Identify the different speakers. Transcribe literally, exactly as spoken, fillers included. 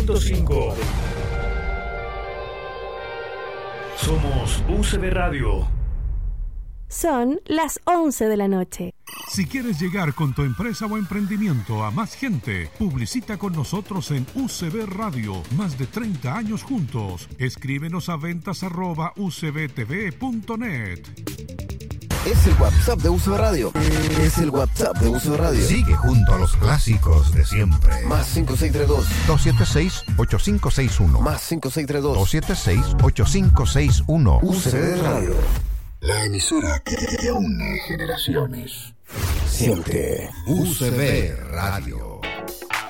Speaker 1: punto cinco. Somos U C B Radio.
Speaker 2: Son las once de la noche.
Speaker 3: Si quieres llegar con tu empresa o emprendimiento a más gente, publicita con nosotros en U C B Radio. Más de treinta años juntos. Escríbenos a ventas arroba u c b t v punto net.
Speaker 4: Es el WhatsApp de U C B Radio. Es el WhatsApp de U C B Radio.
Speaker 5: Sigue junto a los clásicos de siempre.
Speaker 4: Más cinco seis tres dos,
Speaker 5: dos siete seis, ocho cinco seis uno.
Speaker 4: Más cinco seis tres dos,
Speaker 5: dos siete seis, ocho cinco seis uno.
Speaker 4: U C B Radio.
Speaker 5: La emisora que une generaciones.
Speaker 4: Siempre
Speaker 5: U C B Radio.